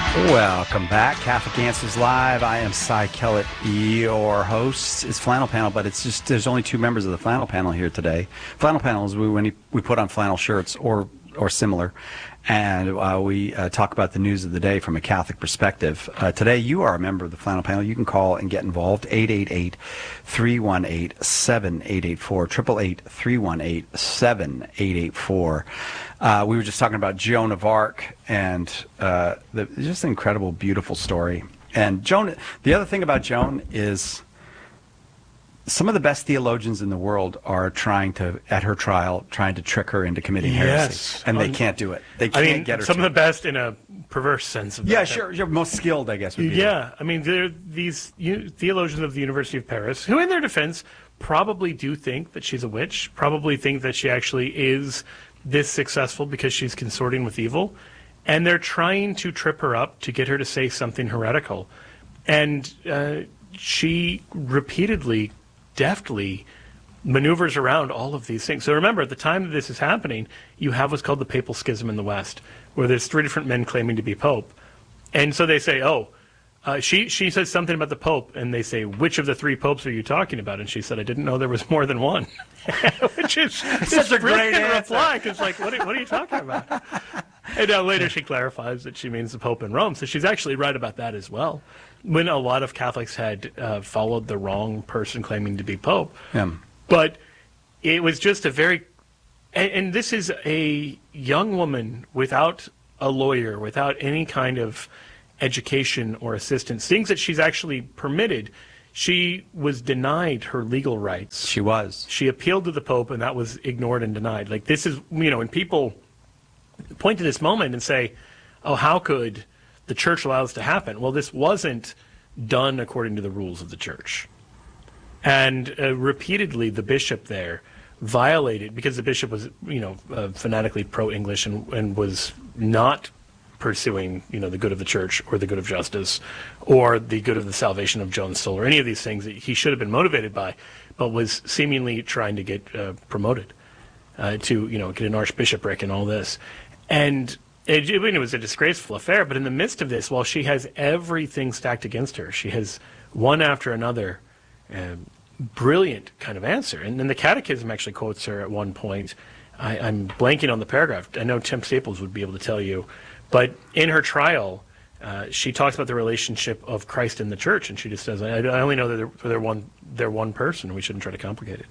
Welcome back, Catholic Answers Live. I am Cy Kellett, your host. It's Flannel Panel, but it's just there's only two members of the Flannel Panel here today. Flannel Panel is when we put on flannel shirts or similar, and we talk about the news of the day from a Catholic perspective. Today, you are a member of the Flannel Panel. You can call and get involved, 888-318-7884, 888-318-7884. We were just talking about Joan of Arc and just an incredible, beautiful story. And Joan, the other thing about Joan is some of the best theologians in the world are at her trial, trying to trick her into committing heresy. And they can't do it. They can't get her some of the best in a perverse sense of that. Yeah, sure. You're most skilled, I guess, would be. Yeah, I mean, there are these theologians of the University of Paris who, in their defense, probably do think that she's a witch, probably think that she actually is this successful because she's consorting with evil, and they're trying to trip her up to get her to say something heretical. And she repeatedly, deftly maneuvers around all of these things. So remember, at the time that this is happening, you have what's called the Papal Schism in the West, where there's three different men claiming to be Pope. And so they say, she says something about the Pope, and they say, which of the three popes are you talking about? And she said, I didn't know there was more than one. Which is such a great reply, because like, what are you talking about? And now later she clarifies that she means the Pope in Rome. So she's actually right about that as well. When a lot of Catholics had followed the wrong person claiming to be Pope. Yeah. But it was just a very... And this is a young woman without a lawyer, without any kind of education or assistance, things that she's actually permitted. She was denied her legal rights. She was. She appealed to the Pope, and that was ignored and denied. Like, this is, when people point to this moment and say, oh, how could the church allow this to happen? Well, this wasn't done according to the rules of the church. And repeatedly, the bishop there violated, because the bishop was, fanatically pro-English and was not pursuing, the good of the church or the good of justice or the good of the salvation of Joan's soul or any of these things that he should have been motivated by, but was seemingly trying to get promoted to, get an archbishopric and all this. And it was a disgraceful affair, but in the midst of this, while she has everything stacked against her, she has one after another brilliant kind of answer. And then the Catechism actually quotes her at one point. I'm blanking on the paragraph. I know Tim Staples would be able to tell you. But in her trial, she talks about the relationship of Christ and the church, and she just says, I only know that they're one person, and we shouldn't try to complicate it.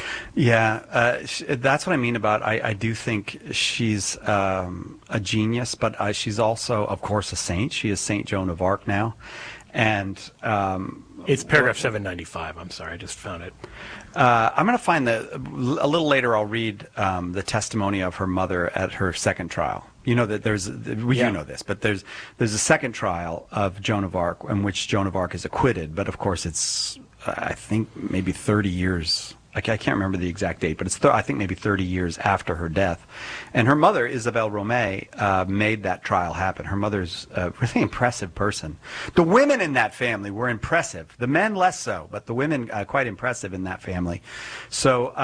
Yeah, that's what I mean about, I do think she's a genius, but she's also, of course, a saint. She is Saint Joan of Arc now. And it's paragraph 795. I'm sorry, I just found it. I'm going to find a little later I'll read the testimony of her mother at her second trial. You know that you know this, but there's a second trial of Joan of Arc in which Joan of Arc is acquitted, but of course it's I think maybe 30 years. I can't remember the exact date, but it's I think maybe 30 years after her death. And her mother, Isabel Romay, made that trial happen. Her mother's a really impressive person. The women in that family were impressive. The men less so, but the women quite impressive in that family. So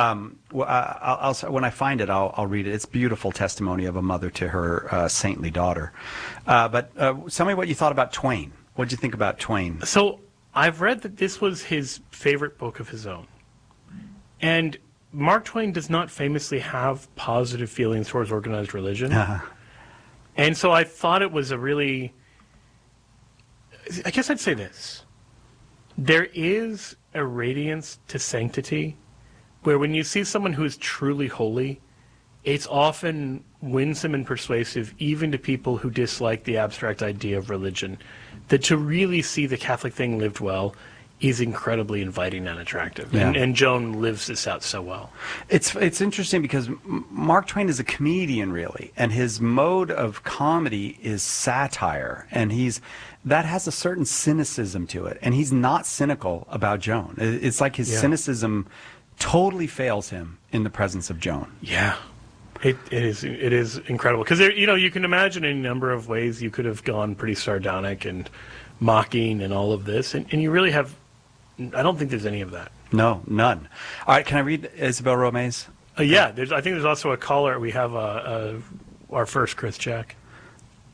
when I find it, I'll read it. It's beautiful testimony of a mother to her saintly daughter. But tell me what you thought about Twain. What did you think about Twain? So I've read that this was his favorite book of his own. And Mark Twain does not famously have positive feelings towards organized religion. And so I thought it was I guess I'd say this. There is a radiance to sanctity where when you see someone who is truly holy, it's often winsome and persuasive even to people who dislike the abstract idea of religion. That to really see the Catholic thing lived well is incredibly inviting and attractive. Yeah. And Joan lives this out so well. It's interesting because Mark Twain is a comedian, really, and his mode of comedy is satire, and that has a certain cynicism to it, and he's not cynical about Joan. It's like his cynicism totally fails him in the presence of Joan. Yeah. It is incredible because you can imagine in a number of ways you could have gone pretty sardonic and mocking and all of this, and you really have. I don't think there's any of that. No, none. All right, can I read Isabel Romay's? Yeah, I think there's also a caller. We have our first Chris Jack.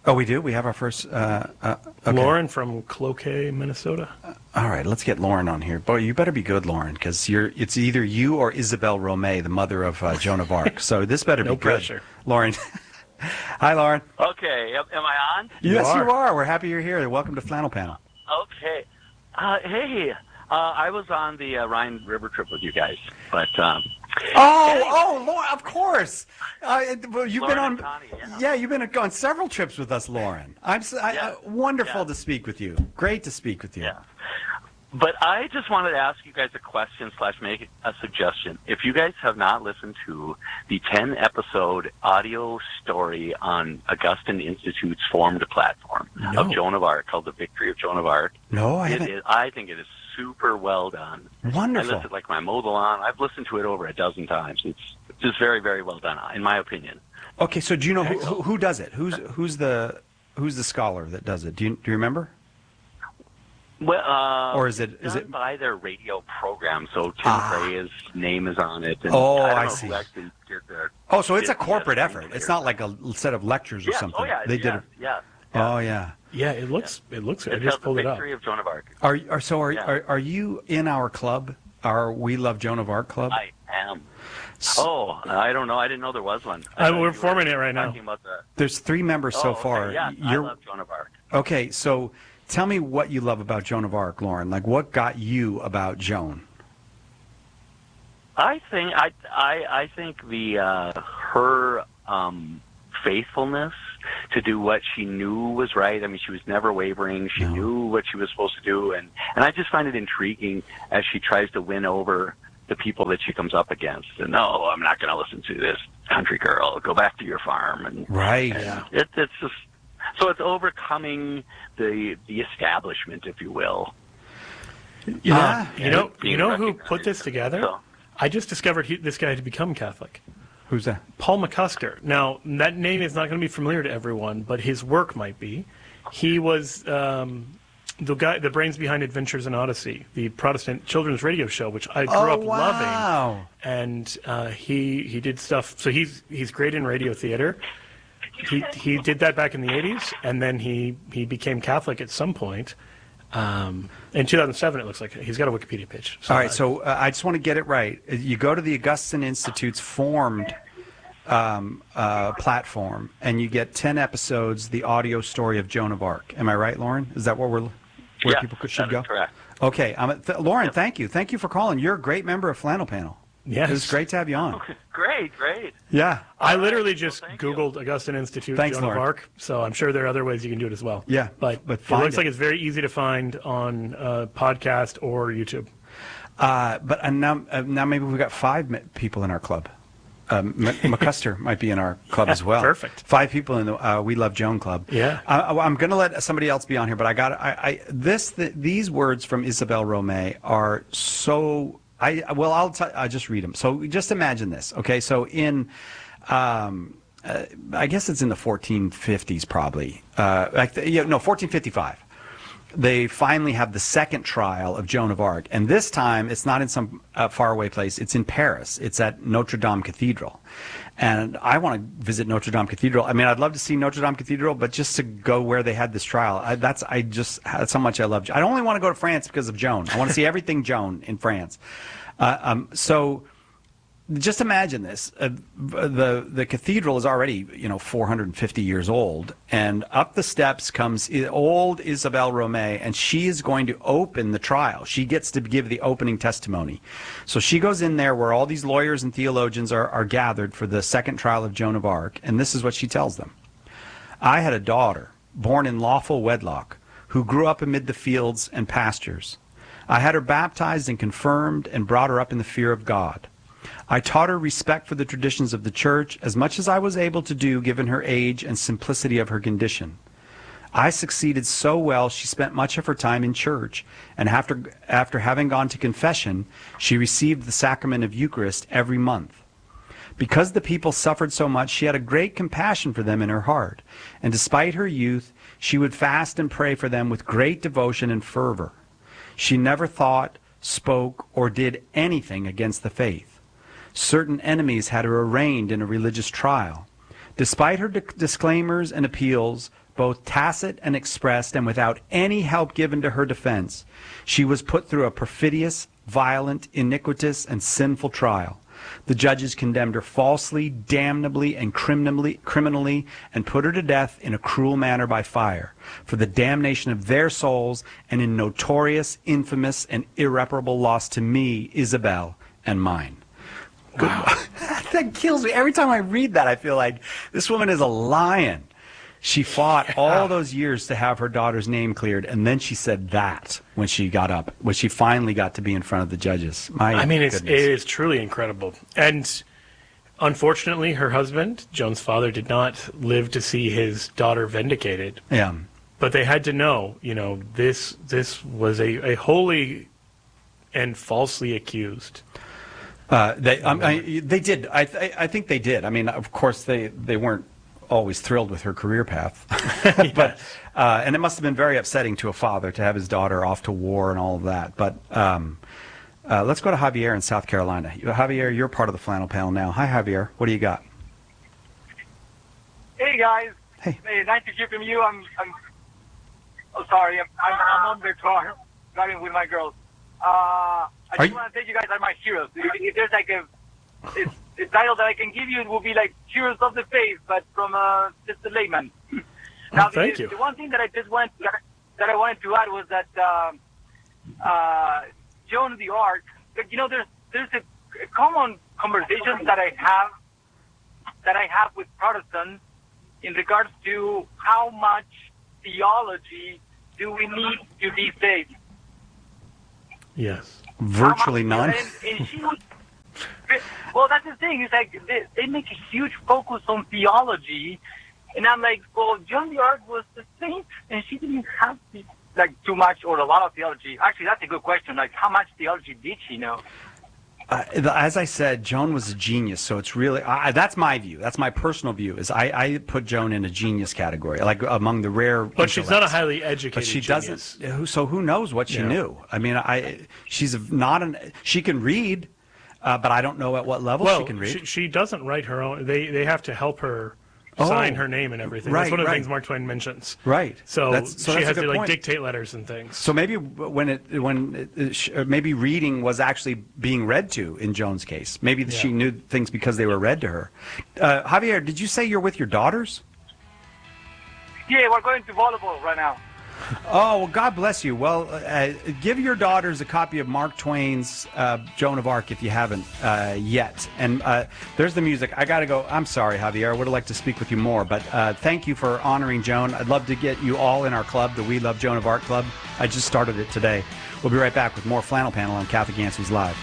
Oh, we do? We have our first... okay. Lauren from Cloquet, Minnesota. All right, let's get Lauren on here. Boy, you better be good, Lauren, because it's either you or Isabel Romay, the mother of Joan of Arc. So this better be No good. pressure. Lauren. Hi, Lauren. Okay, am I on? Yes, are. you are. We're happy you're here. Welcome to Flannel Panel. Okay. Hey, I was on the Rhine River trip with you guys, but Lauren, of course. Well, you've Lauren been on. and Connie, yeah. You've been on several trips with us, Lauren. Wonderful to speak with you. Great to speak with you. yeah. But I just wanted to ask you guys a question / make a suggestion. If you guys have not listened to the 10-episode audio story on Augustine Institute's formed platform of Joan of Arc called The Victory of Joan of Arc, No, I haven't. I think it is super well done. Wonderful. I listened like my mobile on. I've listened to it over a dozen times. It's just very, very well done, in my opinion. Okay, so do you know who does it? Who's the scholar that does it? Do you remember? Well, Or is it by their radio program? So Tim Gray's name is on it. And I don't know see. Who actually did the, Oh, so it's a did the, corporate effort. screen It's here. not like a set of lectures or Yes. something. Oh yeah, They yes, did it. yes. Oh yeah. Yeah, it looks good. I It's just called pulled The it up. Victory of Joan of Arc. Are Yeah. you in our club? Our We Love Joan of Arc club? I am. Oh, I don't know. I didn't know there was one. We're forming it right now. Talking about the, There's 3 members so okay, far. Yeah, I love Joan of Arc. Okay, so tell me what you love about Joan of Arc, Lauren. Like, what got you about Joan? I think the her faithfulness to do what she knew was right. I mean, she was never wavering. She knew what she was supposed to do, and I just find it intriguing as she tries to win over the people that she comes up against. And no, I'm not going to listen to this country girl. Go back to your farm. And Right. it's just so it's overcoming the establishment, if you will. Yeah. You know Being who recognized. put this together? So- I just discovered this guy had become Catholic. Who's that? Paul McCusker. Now, that name is not going to be familiar to everyone, but his work might be. He was the brains behind Adventures in Odyssey, the Protestant children's radio show, which I grew up loving. Wow. And he did stuff. So he's great in radio theater. He did that back in the 80s, and then he became Catholic at some point. In 2007, it looks like. He's got a Wikipedia page. All right, so I just want to get it right. You go to the Augustine Institute's formed platform, and you get 10 episodes, the audio story of Joan of Arc. Am I right, Lauren? Is that where Yeah, people should that go? is correct. Okay, Lauren, thank you. Thank you for calling. You're a great member of Flannel Panel. Yes. It was great to have you on. Great. Yeah. I literally just thank you. Googled Augustine Institute Thanks, Joan of Lauren. Arc, so I'm sure there are other ways you can do it as well. Yeah, but it find looks it. like it's very easy to find on podcast or YouTube. But now maybe we've got 5 people in our club. McCusker might be in our club as well. Perfect. 5 people in the We Love Joan club. Yeah. I'm going to let somebody else be on here, but these words from Isabel Romay are so. I'll just read them. So just imagine this. Okay, so in. I guess it's in the 1450s, probably. 1455. They finally have the second trial of Joan of Arc. And this time, it's not in some faraway place. It's in Paris. It's at Notre Dame Cathedral. And I want to visit Notre Dame Cathedral. I mean, I'd love to see Notre Dame Cathedral, but just to go where they had this trial, that's how much I love. I don't only want to go to France because of Joan. I want to see everything Joan in France. So just imagine this. The cathedral is already, 450 years old, and up the steps comes old Isabel Romay, and she is going to open the trial. She gets to give the opening testimony. So she goes in there where all these lawyers and theologians are gathered for the second trial of Joan of Arc, and this is what she tells them. I had a daughter, born in lawful wedlock, who grew up amid the fields and pastures. I had her baptized and confirmed and brought her up in the fear of God. I taught her respect for the traditions of the church as much as I was able to do given her age and simplicity of her condition. I succeeded so well she spent much of her time in church, and after having gone to confession, she received the sacrament of Eucharist every month. Because the people suffered so much, she had a great compassion for them in her heart, and despite her youth, she would fast and pray for them with great devotion and fervor. She never thought, spoke, or did anything against the faith. Certain enemies had her arraigned in a religious trial. Despite her disclaimers and appeals, both tacit and expressed, and without any help given to her defense, she was put through a perfidious, violent, iniquitous, and sinful trial. The judges condemned her falsely, damnably, and criminally, and put her to death in a cruel manner by fire, for the damnation of their souls, and in notorious, infamous, and irreparable loss to me, Isabel, and mine. Wow. That kills me. Every time I read that, I feel like this woman is a lion. She fought all those years to have her daughter's name cleared, and then she said that when she got up, when she finally got to be in front of the judges. It is truly incredible. And unfortunately, her husband, Joan's father, did not live to see his daughter vindicated. Yeah. But they had to know, this was a wholly and falsely accused. They did. I think they did. I mean, of course, they weren't always thrilled with her career path, but and it must have been very upsetting to a father to have his daughter off to war and all of that. But let's go to Javier in South Carolina. Javier, you're part of the flannel panel now. Hi, Javier. What do you got? Hey guys. Hey. Nice to hear from you. I'm sorry. I'm on the car driving with my girls. I just want to say you guys are my heroes. If there's like a title that I can give you, it will be like Heroes of the Faith, but from just a layman. Now, thank you. The one thing that I wanted to add was that Joan of the Arc. There's a common conversation that I have with Protestants in regards to how much theology do we need to be saved. Yes. Virtually none. Well, that's the thing. It's like they make a huge focus on theology, and I'm like, well, Joan of the Arc was the saint, and she didn't have too much or a lot of theology. Actually, that's a good question. Like, how much theology did she know? As I said, Joan was a genius, so it's really that's my view. That's my personal view. Is I put Joan in a genius category, like among the rare. But she's not a highly educated. But she genius. doesn't. So who knows what she knew? I mean, she's not an. She can read, but I don't know at what level she can read. She doesn't write her own. They have to help her sign her name and everything. That's one of the things Mark Twain mentions. Right. So she has to dictate letters and things. So maybe maybe reading was actually being read to in Joan's case. Maybe she knew things because they were read to her. Javier, did you say you're with your daughters? Yeah, we're going to volleyball right now. Oh, well, God bless you. Well, give your daughters a copy of Mark Twain's Joan of Arc if you haven't yet. And there's the music. I got to go. I'm sorry, Javier. I would have liked to speak with you more, but thank you for honoring Joan. I'd love to get you all in our club, the We Love Joan of Arc Club. I just started it today. We'll be right back with more Flannel Panel on Catholic Answers Live.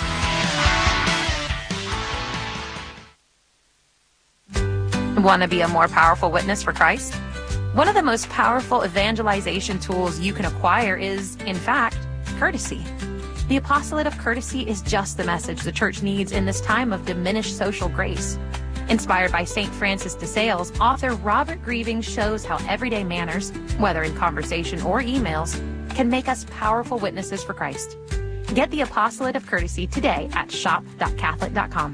Want to be a more powerful witness for Christ? One of the most powerful evangelization tools you can acquire is, in fact, courtesy. The apostolate of courtesy is just the message the church needs in this time of diminished social grace. Inspired by St. Francis de Sales, author Robert Grieving shows how everyday manners, whether in conversation or emails, can make us powerful witnesses for Christ. Get the apostolate of courtesy today at shop.catholic.com.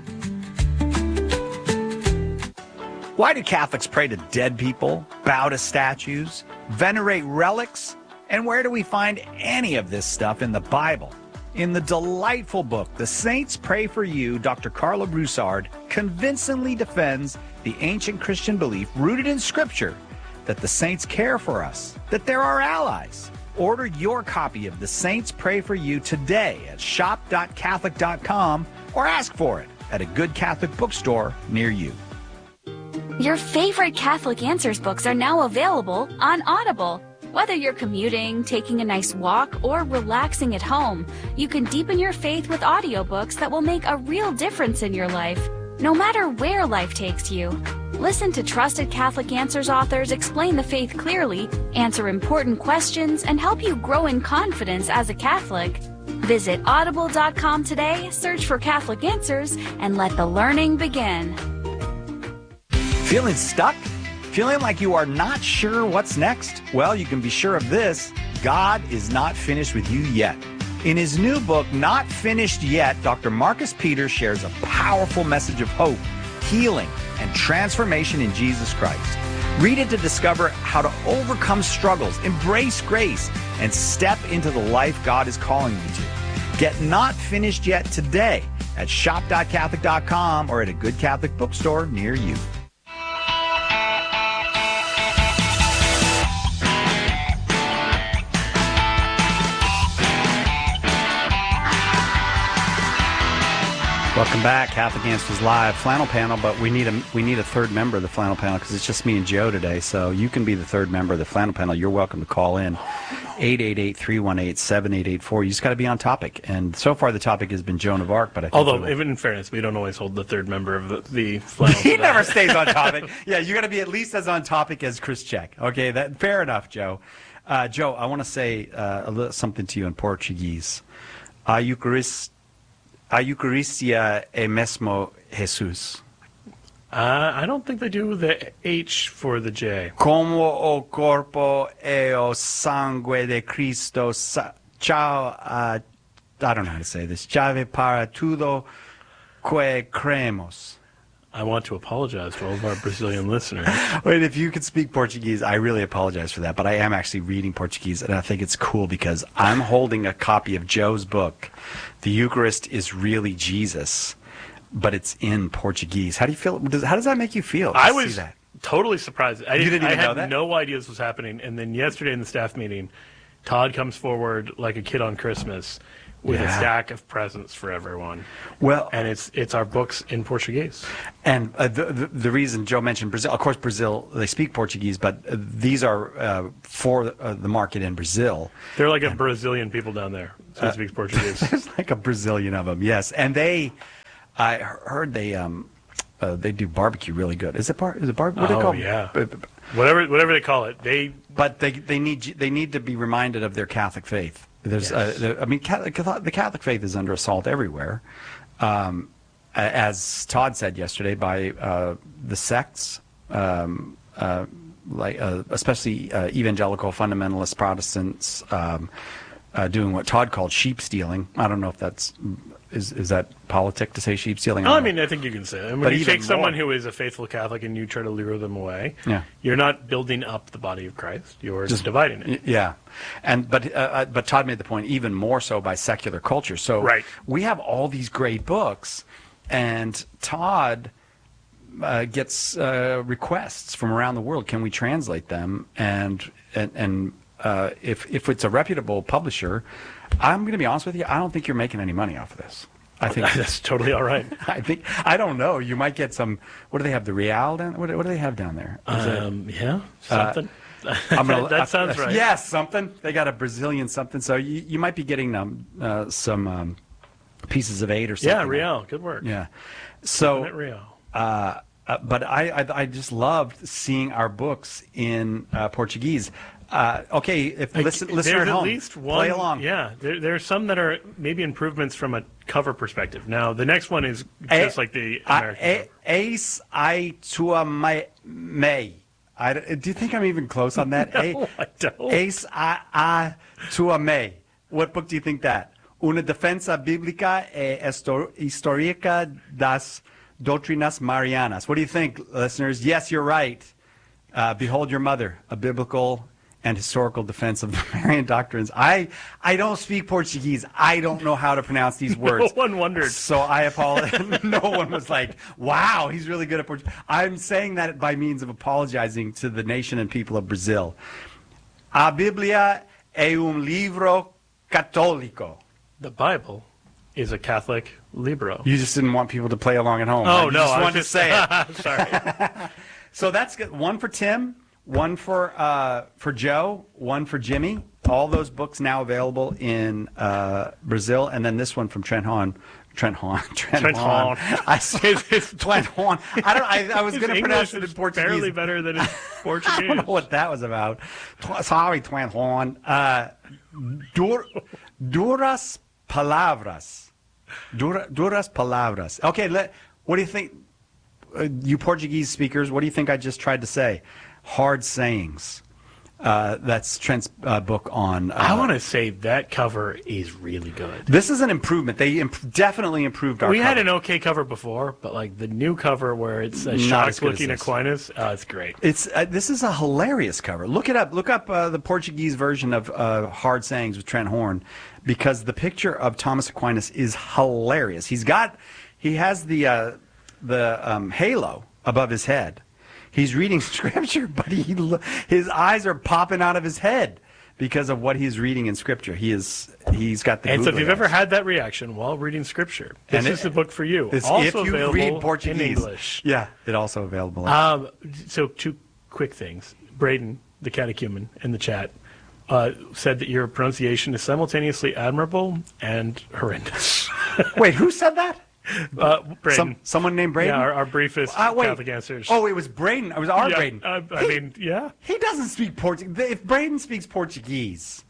Why do Catholics pray to dead people, bow to statues, venerate relics? And where do we find any of this stuff in the Bible? In the delightful book, The Saints Pray for You, Dr. Carla Broussard convincingly defends the ancient Christian belief rooted in Scripture that the saints care for us, that they're our allies. Order your copy of The Saints Pray for You today at shop.catholic.com or ask for it at a good Catholic bookstore near you. Your favorite Catholic Answers books are now available on Audible. Whether you're commuting, taking a nice walk, or relaxing at home, you can deepen your faith with audiobooks that will make a real difference in your life, no matter where life takes you. Listen to trusted Catholic Answers authors explain the faith clearly, answer important questions, and help you grow in confidence as a Catholic. Visit audible.com today, search for Catholic Answers, and let the learning begin. Feeling stuck? Feeling like you are not sure what's next? Well, you can be sure of this. God is not finished with you yet. In his new book, Not Finished Yet, Dr. Marcus Peters shares a powerful message of hope, healing, and transformation in Jesus Christ. Read it to discover how to overcome struggles, embrace grace, and step into the life God is calling you to. Get Not Finished Yet today at shop.catholic.com or at a good Catholic bookstore near you. Welcome back, Catholic Answers Live flannel panel, but we need a third member of the flannel panel because it's just me and Joe today. So you can be the third member of the flannel panel. You're welcome to call in 888-318-7884. You just got to be on topic. And so far the topic has been Joan of Arc, but I think although even in fairness, we don't always hold the third member of the flannel. He never stays on topic. Yeah, you got to be at least as on topic as Chris Check. Okay, that fair enough, Joe. Joe, I want to say something to you in Portuguese. A Eucharistia é mesmo Jesus. I don't think they do the H for the J. Como o corpo e o sangue de Cristo. Ciao, I don't know how to say this. Chave para tudo que cremos. I want to apologize to all of our Brazilian listeners. Wait, if you could speak Portuguese, I really apologize for that, but I am actually reading Portuguese, and I think it's cool because I'm holding a copy of Joe's book, The Eucharist is Really Jesus, but it's in Portuguese. How do you feel? How does that make you feel? I was totally surprised. I didn't even know had that? no idea this was happening, and then yesterday in the staff meeting, Todd comes forward like a kid on Christmas with a stack of presents for everyone. Well, and it's our books in Portuguese. And the reason Joe mentioned Brazil, of course, Brazil, they speak Portuguese, but these are for the market in Brazil. They're like a Brazilian people down there who speaks Portuguese. There's like a Brazilian of them, yes. And I heard they do barbecue really good. Is it barbecue? What do they call it? Yeah. Whatever they call it. They need to be reminded of their Catholic faith. There's, yes. The Catholic faith is under assault everywhere, as Todd said yesterday, by the sects, especially evangelical fundamentalist Protestants, doing what Todd called sheep stealing. I don't know if that's is that politic to say sheep stealing? I mean, I think you can say that. And when you take someone who is a faithful Catholic and you try to lure them away, you're not building up the body of Christ. You're just dividing it. Yeah, but Todd made the point even more so by secular culture. So we have all these great books, and Todd gets requests from around the world. Can we translate them? And if it's a reputable publisher, I'm going to be honest with you, I don't think you're making any money off of this. I think that's totally all right. I don't know. You might get some. What do they have? The Real down? What do they have down there? Yeah, something. That sounds right. Yes, something. They got a Brazilian something. So you might be getting some pieces of 8 or something. Yeah, Real. Good work. Yeah. So Real. But I just loved seeing our books in Portuguese. Okay, if listener at home, at least one, play along. Yeah, there are some that are maybe improvements from a cover perspective. Now, the next one is just like the American cover. Eis I tua mei. Do you think I'm even close on that? No, I don't. Eis I tua mei. What book do you think that? Una defensa bíblica e histórica das doutrinas marianas. What do you think, listeners? Yes, you're right. Behold Your Mother, a biblical and historical defense of the Marian doctrines. I don't speak Portuguese. I don't know how to pronounce these words. No one wondered. So I apologize. No one was like, wow, he's really good at Portuguese. I'm saying that by means of apologizing to the nation and people of Brazil. A Bíblia é livro católico. The Bible is a Catholic libro. You just didn't want people to play along at home. Oh, right? no. I just wanted to say it. Sorry. So that's good. One for Tim, one for Joe, one for Jimmy. All those books now available in Brazil, and then this one from Trent Hahn. I say Trent Hahn. I was going to pronounce it in Portuguese. Barely better than in Portuguese. I don't know what that was about. Sorry, Trent Hahn. Duras palavras. Duras palavras. Okay, what do you think? You Portuguese speakers, what do you think I just tried to say? Hard sayings. That's Trent's book on. I want to say that cover is really good. This is an improvement. They definitely improved our. We cover. had an okay cover before, but like the new cover where it's a Not as good as shark-looking this. Aquinas, it's great. It's this is a hilarious cover. Look it up. Look up the Portuguese version of Hard Sayings with Trent Horn, because the picture of Thomas Aquinas is hilarious. He has the halo above his head. He's reading scripture, but his eyes are popping out of his head because of what he's reading in scripture. He's got the. And so, if you've googly ever eyes. had that reaction while reading scripture, this is the book for you. Also if you available read Portuguese, in English. Yeah, it also available. So, two quick things. Braden, the catechumen in the chat, said that your pronunciation is simultaneously admirable and horrendous. Wait, who said that? Braden. Someone named Braden? Yeah, our briefest wait. Catholic Answers. Oh, it was Braden. It was our yeah, Braden. I mean, yeah. He doesn't speak Portuguese. If Braden speaks Portuguese,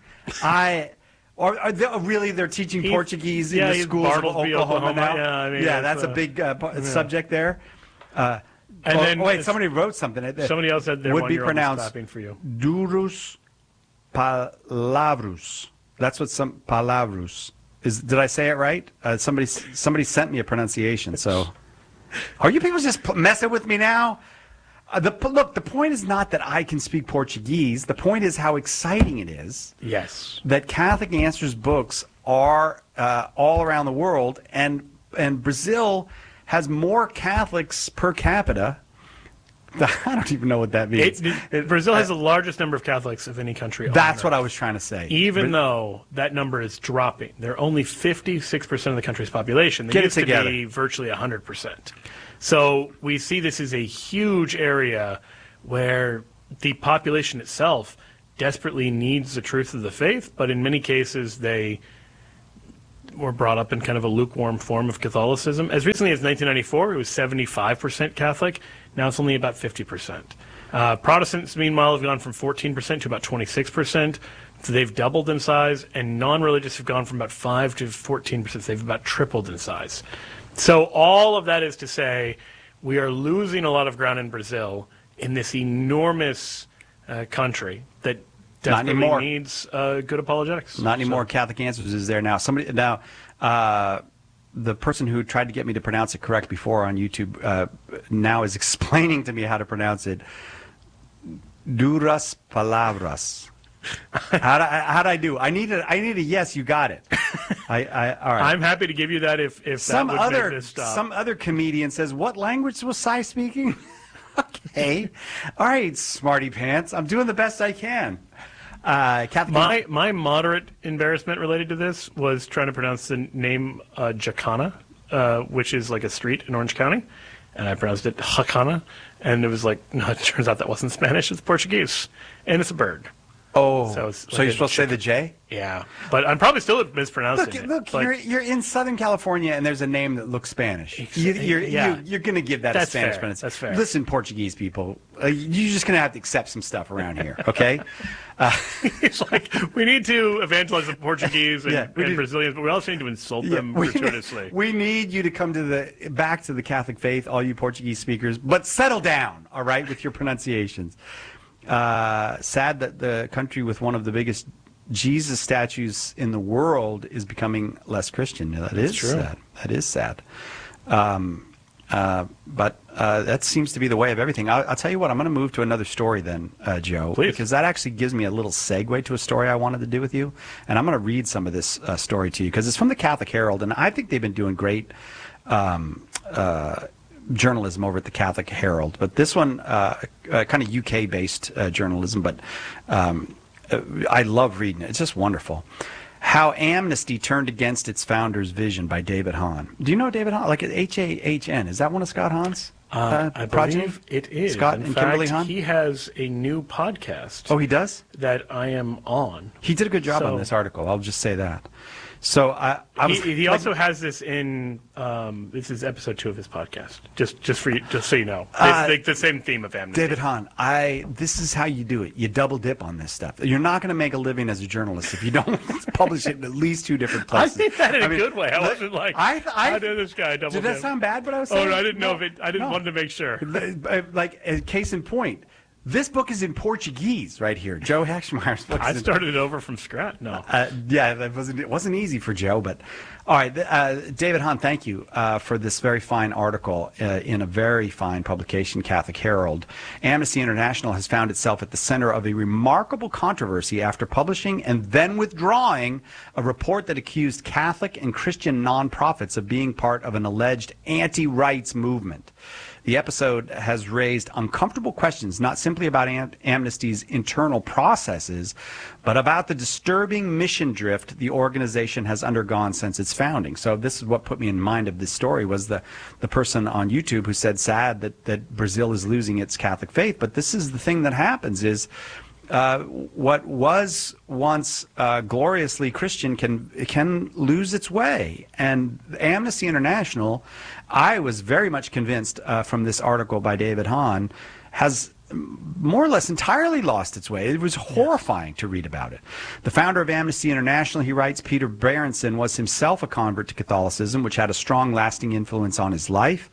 really they're teaching Portuguese in the he's schools of Bartlesby, Oklahoma now? Yeah, I mean, that's a big subject there. And then wait, somebody wrote something. Somebody else said their would be 1-year-old is pronounced clapping for you. Durus palavros. That's what some palavros is. Did I say it right? Somebody sent me a pronunciation. So, are you people just messing with me now? Look, the point is not that I can speak Portuguese. The point is how exciting it is. Yes. That Catholic Answers books are all around the world, and Brazil has more Catholics per capita. I don't even know what that means. Brazil has the largest number of Catholics of any country. That's what I was trying to say. Even though that number is dropping, they're only 56% of the country's population. They used to be virtually 100%. So we see this as a huge area where the population itself desperately needs the truth of the faith, but in many cases they were brought up in kind of a lukewarm form of Catholicism. As recently as 1994, it was 75% Catholic. Now it's only about 50%. Protestants, meanwhile, have gone from 14% to about 26%. So they've doubled in size, and non-religious have gone from about 5 to 14%. So they've about tripled in size. So all of that is to say we are losing a lot of ground in Brazil in this enormous country that desperately needs good apologetics. Not anymore. Catholic Answers is there now. The person who tried to get me to pronounce it correct before on YouTube now is explaining to me how to pronounce it. Duras palabras. How'd I do? I need a yes. You got it. All right. I'm happy to give you that if that would make this stop. Some other comedian says, "What language was Cy speaking?" Okay. All right, smarty pants. I'm doing the best I can. My moderate embarrassment related to this was trying to pronounce the name Jacana, which is like a street in Orange County, and I pronounced it Jacana, and it was like, no, it turns out that wasn't Spanish, it's Portuguese, and it's a bird. Oh, so you're supposed to say the J? Yeah, but I'm probably still mispronouncing it. Look, like, you're in Southern California, and there's a name that looks Spanish. You're going to give that a Spanish pronunciation. That's fair. Listen, Portuguese people, you're just going to have to accept some stuff around here, okay? It's like, we need to evangelize the Portuguese and Brazilians, but we also need to insult them gratuitously. We need you to come back to the Catholic faith, all you Portuguese speakers, but settle down, all right, with your pronunciations. Sad that the country with one of the biggest Jesus statues in the world is becoming less Christian. That is true. Sad. That is sad. But that seems to be the way of everything. I'll tell you what, I'm going to move to another story then, Joe. Please. Because that actually gives me a little segue to a story I wanted to do with you. And I'm going to read some of this story to you because it's from the Catholic Herald, and I think they've been doing great journalism over at the Catholic Herald. But this one, kind of UK-based journalism, but I love reading it. It's just wonderful. How Amnesty Turned Against Its Founder's Vision by David Hahn. Do you know David Hahn? Like H-A-H-N. Is that one of Scott Hahn's I believe it is. Scott In and fact, Kimberly Hahn? he has a new podcast. Oh, he does? That I am on. He did a good job on this article. I'll just say that. So he also has this in this is episode 2 of his podcast. Just so you know, it's the same theme of amnesty. David Hahn, this is how you do it. You double dip on this stuff. You're not going to make a living as a journalist if you don't publish it in at least 2 different places. I think that in a good way. I wasn't like, how did this guy double dip? Did that sound bad? What I was saying? Oh, no, I didn't know if it. I didn't want to make sure. Like a case in point. This book is in Portuguese right here. Joe Heckmeyer's book. I started it over from scratch. No. Yeah, it wasn't easy for Joe, but all right. David Hahn, thank you for this very fine article in a very fine publication, Catholic Herald. Amnesty International has found itself at the center of a remarkable controversy after publishing and then withdrawing a report that accused Catholic and Christian nonprofits of being part of an alleged anti-rights movement. The episode has raised uncomfortable questions, not simply about Amnesty's internal processes, but about the disturbing mission drift the organization has undergone since its founding. So this is what put me in mind of this story, was the person on YouTube who said, sad that Brazil is losing its Catholic faith. But this is the thing that happens is, what was once gloriously Christian can lose its way. And Amnesty International, I was very much convinced from this article by David Hahn, has more or less entirely lost its way. It was horrifying to read about it. The founder of Amnesty International, he writes, Peter Berenson, was himself a convert to Catholicism, which had a strong, lasting influence on his life.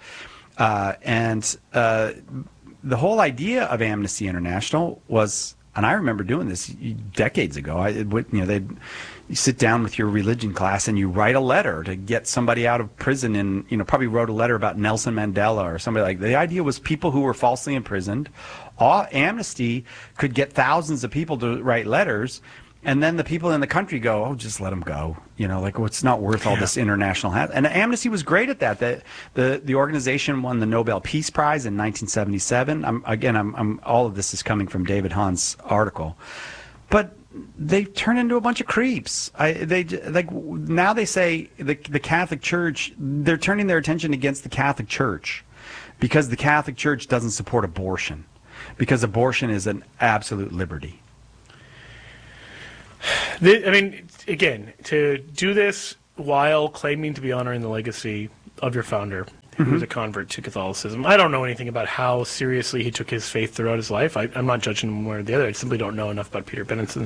The whole idea of Amnesty International was, and I remember doing this decades ago. They'd you sit down with your religion class and you write a letter to get somebody out of prison, and probably wrote a letter about Nelson Mandela or somebody like that. The idea was people who were falsely imprisoned. Amnesty could get thousands of people to write letters, and then the people in the country go, oh, just let them go. It's not worth all this international hassle. And Amnesty was great at that. The organization won the Nobel Peace Prize in 1977. I'm all of this is coming from David Hahn's article. But they turn into a bunch of creeps. Now they say the Catholic Church, they're turning their attention against the Catholic Church because the Catholic Church doesn't support abortion, because abortion is an absolute liberty. Again, to do this while claiming to be honoring the legacy of your founder, who was a convert to Catholicism. I don't know anything about how seriously he took his faith throughout his life. I'm not judging him one or the other. I simply don't know enough about Peter Berenson.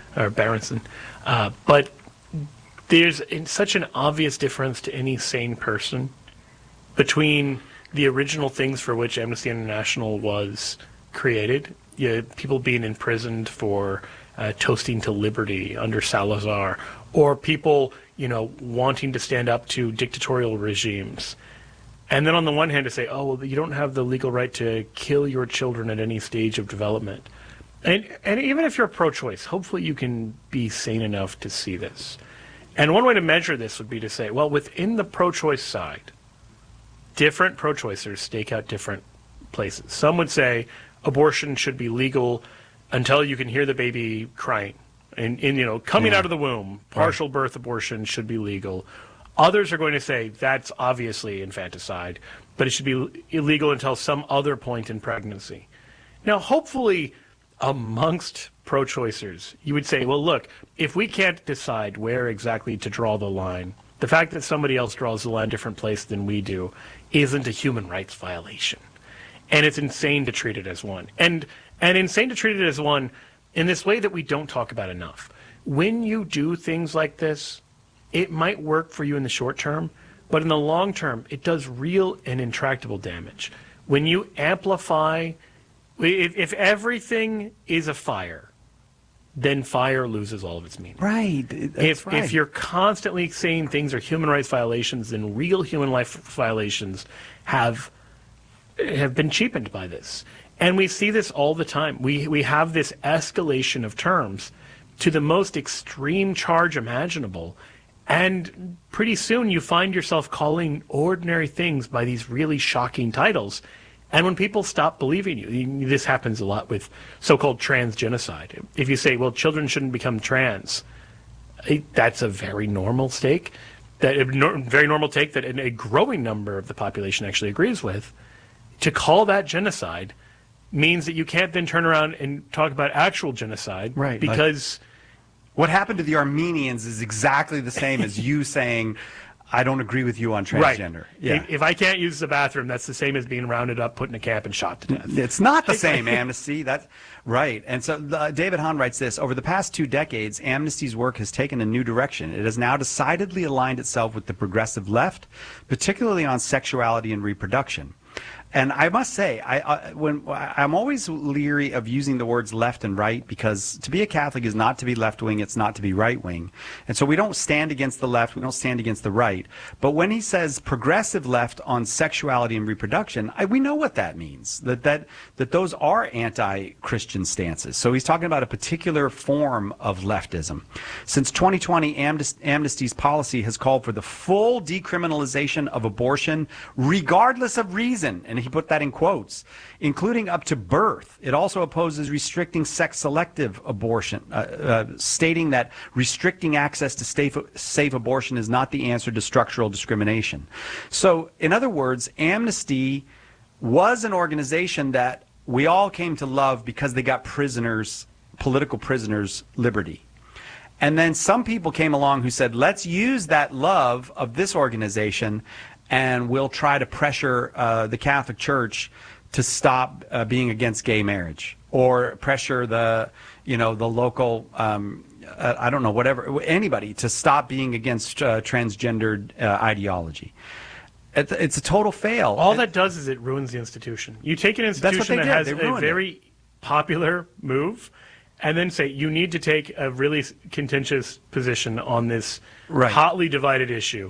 But there's such an obvious difference to any sane person between the original things for which Amnesty International was created, people being imprisoned for toasting to liberty under Salazar, or people, wanting to stand up to dictatorial regimes. And then on the one hand to say, oh, well, you don't have the legal right to kill your children at any stage of development. And even if you're pro-choice, hopefully you can be sane enough to see this. And one way to measure this would be to say, well, within the pro-choice side, different pro-choicers stake out different places. Some would say abortion should be legal until you can hear the baby crying. And coming out of the womb, partial birth abortion should be legal. Others are going to say that's obviously infanticide, but it should be illegal until some other point in pregnancy. Now, hopefully, amongst pro-choicers, you would say, well, look, if we can't decide where exactly to draw the line, the fact that somebody else draws the line a different place than we do isn't a human rights violation. And it's insane to treat it as one. And insane to treat it as one in this way that we don't talk about enough. When you do things like this, it might work for you in the short term, but in the long term, it does real and intractable damage. When you amplify, if everything is a fire, then fire loses all of its meaning. Right. If you're constantly saying things are human rights violations, then real human life violations have been cheapened by this. And we see this all the time. We have this escalation of terms to the most extreme charge imaginable. And pretty soon you find yourself calling ordinary things by these really shocking titles. And when people stop believing you, this happens a lot with so-called trans genocide. If you say, well, children shouldn't become trans, that's a very normal take, that a growing number of the population actually agrees with. To call that genocide means that you can't then turn around and talk about actual genocide, right? Because what happened to the Armenians is exactly the same as you saying, I don't agree with you on transgender. Right. Yeah. If I can't use the bathroom, that's the same as being rounded up, put in a camp, and shot to death. It's not the same, Amnesty. That's right. And so David Hahn writes this: over the past 2 decades, Amnesty's work has taken a new direction. It has now decidedly aligned itself with the progressive left, particularly on sexuality and reproduction. And I must say, I'm always leery of using the words left and right, because to be a Catholic is not to be left-wing, it's not to be right-wing. And so we don't stand against the left, we don't stand against the right. But when he says progressive left on sexuality and reproduction, we know what that means, that those are anti-Christian stances. So he's talking about a particular form of leftism. Since 2020, Amnesty's policy has called for the full decriminalization of abortion, regardless of reason, and he put that in quotes, including up to birth. It also opposes restricting sex-selective abortion, stating that restricting access to safe abortion is not the answer to structural discrimination. So, in other words, Amnesty was an organization that we all came to love because they got prisoners, political prisoners, liberty. And then some people came along who said, let's use that love of this organization and we'll try to pressure the Catholic Church to stop being against gay marriage, or pressure the local, I don't know, whatever, anybody to stop being against transgendered ideology. It's a total fail. All that does is it ruins the institution. You take an institution that has a very popular move and then say, you need to take a really contentious position on this hotly divided issue.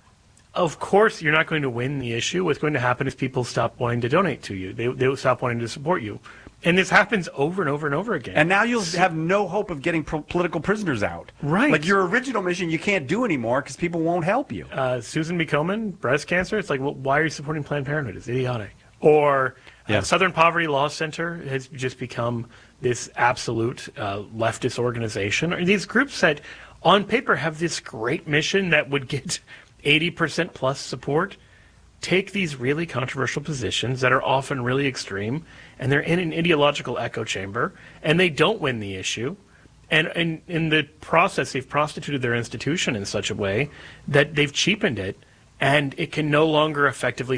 Of course, you're not going to win the issue. What's going to happen is people stop wanting to donate to you. They will stop wanting to support you. And this happens over and over and over again. And now you'll have no hope of getting political prisoners out. Right. Like your original mission, you can't do anymore because people won't help you. Susan B. Komen, breast cancer. It's like, well, why are you supporting Planned Parenthood? It's idiotic. Or Southern Poverty Law Center has just become this absolute leftist organization. Or these groups that, on paper, have this great mission that would get 80% plus support, take these really controversial positions that are often really extreme, and they're in an ideological echo chamber, and they don't win the issue. And in the process, they've prostituted their institution in such a way that they've cheapened it, and it can no longer effectively